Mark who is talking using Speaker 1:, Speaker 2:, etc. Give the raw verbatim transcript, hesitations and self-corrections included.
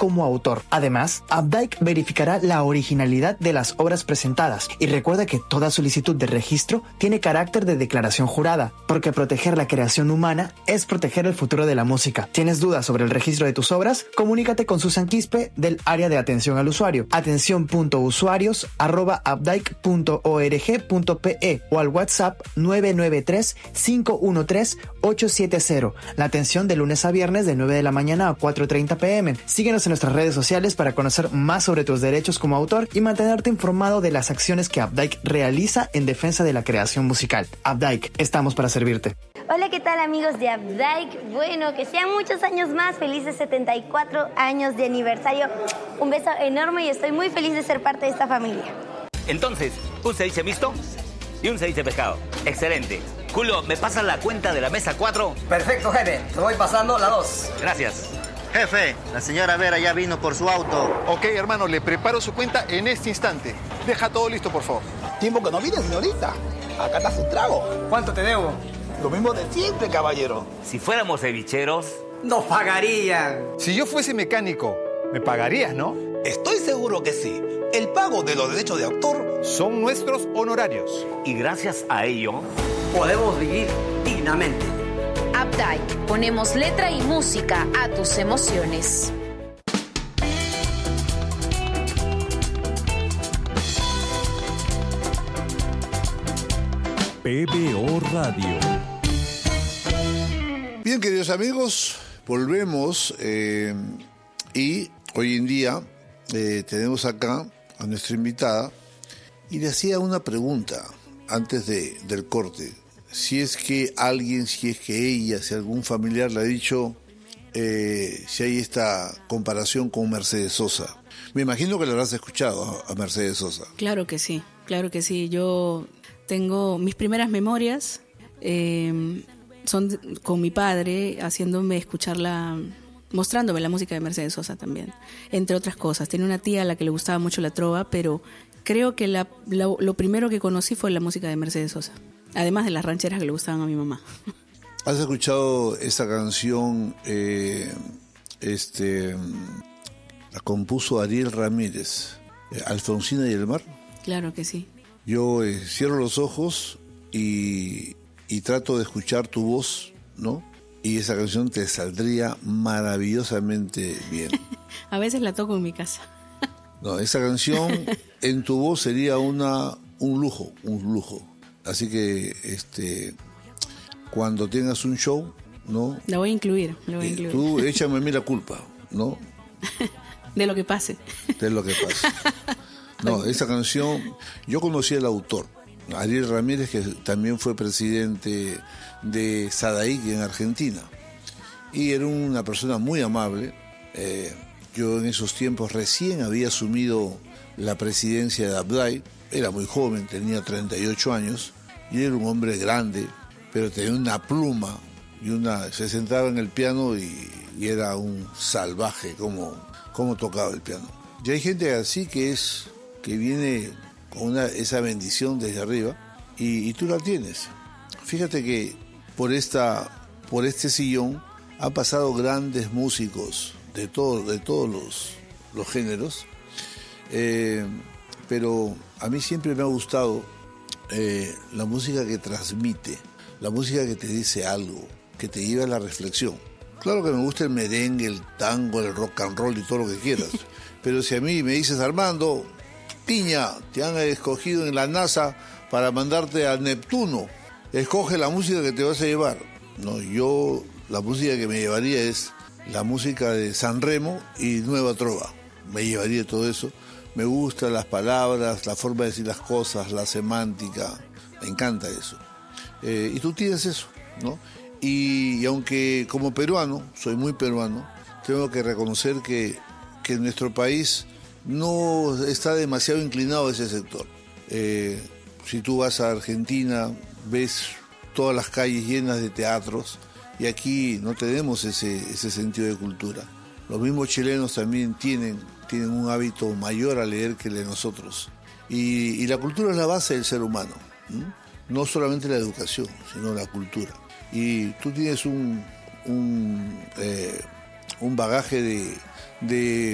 Speaker 1: como autor. Además, Updike verificará la originalidad de las obras presentadas y recuerda que toda solicitud de registro tiene carácter de declaración jurada, porque proteger la creación humana es proteger el futuro de la música. ¿Tienes dudas sobre el registro de tus obras? Comunícate con Susan Quispe del área de atención al usuario, atención punto usuarios arroba updike punto org punto pe o al WhatsApp nueve nueve tres, cinco uno tres, ocho siete cero. La atención de lunes a viernes de nueve de la mañana a cuatro treinta pm. Síguenos en nuestras redes sociales para conocer más sobre tus derechos como autor y mantenerte informado de las acciones que Updike realiza en defensa de la creación musical. Updike, estamos para servirte.
Speaker 2: Hola, ¿qué tal, amigos de Updike? Bueno, que sean muchos años más. Felices setenta y cuatro años de aniversario. Un beso enorme y estoy muy feliz de ser parte de esta familia.
Speaker 3: Entonces, un ceviche mixto y un ceviche pescado. Excelente. Julio, ¿me pasas la cuenta de la mesa cuatro?
Speaker 4: Perfecto, jefe. Te voy pasando la dos.
Speaker 3: Gracias.
Speaker 5: Jefe, la señora Vera ya vino por su auto.
Speaker 6: Ok, hermano, le preparo su cuenta en este instante. Deja todo listo, por favor.
Speaker 7: Tiempo que no viene, señorita. Acá está su trago.
Speaker 4: ¿Cuánto te debo?
Speaker 7: Lo mismo de siempre, caballero.
Speaker 3: Si fuéramos cevicheros...
Speaker 4: Nos pagarían.
Speaker 6: Si yo fuese mecánico, me pagarías, ¿no?
Speaker 7: Estoy seguro que sí. El pago de los derechos de autor
Speaker 6: son nuestros honorarios.
Speaker 3: Y gracias a ello...
Speaker 4: podemos vivir dignamente.
Speaker 8: Updike, ponemos letra y música a tus emociones.
Speaker 9: P B O Radio.
Speaker 10: Bien, queridos amigos, volvemos eh, y hoy en día eh, tenemos acá a nuestra invitada y le hacía una pregunta antes de, del corte. Si es que alguien, si es que ella, si algún familiar le ha dicho eh, si hay esta comparación con Mercedes Sosa. Me imagino que le habrás escuchado a Mercedes Sosa.
Speaker 11: Claro que sí, claro que sí. Yo tengo mis primeras memorias, eh, son con mi padre, haciéndome escucharla, mostrándome la música de Mercedes Sosa también, entre otras cosas. Tenía una tía a la que le gustaba mucho la trova, pero creo que la, la, lo primero que conocí fue la música de Mercedes Sosa. Además de las rancheras que le gustaban a mi mamá.
Speaker 10: ¿Has escuchado esa canción? Eh, este, la compuso Ariel Ramírez, eh, Alfonsina y el mar.
Speaker 11: Claro que sí.
Speaker 10: Yo eh, cierro los ojos y, y trato de escuchar tu voz, ¿no? Y esa canción te saldría maravillosamente bien.
Speaker 11: A veces la toco en mi casa.
Speaker 10: No, esa canción en tu voz sería una un lujo, un lujo. Así que este cuando tengas un show, ¿no?
Speaker 11: La voy a incluir, la voy a incluir.
Speaker 10: Tú échame a mí la culpa, ¿no?
Speaker 11: De lo que pase.
Speaker 10: De lo que pase. No, esa canción, yo conocí al autor, Ariel Ramírez, que también fue presidente de Sadaic en Argentina. Y era una persona muy amable. Eh, yo en esos tiempos recién había asumido la presidencia de Updike. Era muy joven, tenía treinta y ocho años. Y era un hombre grande, pero tenía una pluma y una se sentaba en el piano y, y era un salvaje como, como tocaba el piano. Y hay gente así que es que viene con una, esa bendición desde arriba y, y tú la tienes. Fíjate que por esta por este sillón han pasado grandes músicos de, todo, de todos los, los géneros, eh, pero a mí siempre me ha gustado Eh, la música que transmite, la música que te dice algo, que te lleva a la reflexión. Claro que me gusta el merengue, el tango, el rock and roll y todo lo que quieras, pero si a mí me dices, Armando, piña, te han escogido en la NASA para mandarte a Neptuno, escoge la música que te vas a llevar. No, yo la música que me llevaría es la música de San Remo y Nueva Trova, me llevaría todo eso. Me gustan las palabras, la forma de decir las cosas, la semántica, me encanta eso. Eh, y tú tienes eso, ¿no? Y, y aunque como peruano, soy muy peruano, tengo que reconocer que, que nuestro país no está demasiado inclinado a ese sector. Eh, si tú vas a Argentina, ves todas las calles llenas de teatros y aquí no tenemos ese, ese sentido de cultura. Los mismos chilenos también tienen... tienen un hábito mayor a leer que el de nosotros. Y, y la cultura es la base del ser humano, ¿no? No solamente la educación, sino la cultura. Y tú tienes un, un, eh, un bagaje de, de